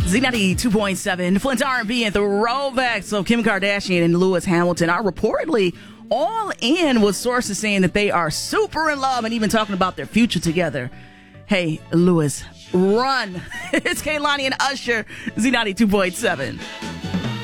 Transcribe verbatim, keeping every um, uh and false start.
Z ninety-two point seven, Flint R and B and throwback. So Kim Kardashian and Lewis Hamilton are reportedly all in, with sources saying that they are super in love and even talking about their future together. Hey, Lewis, run. It's Kehlani and Usher, Z ninety-two point seven.